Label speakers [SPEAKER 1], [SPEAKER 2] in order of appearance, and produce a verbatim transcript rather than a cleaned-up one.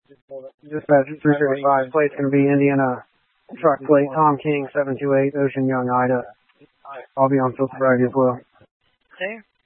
[SPEAKER 1] Dispatch three thirty-five, plate's going to be Indiana truck plate, Tom King, seven two eight, Ocean Young, Ida. I'll be on field sobriety as well.
[SPEAKER 2] Okay.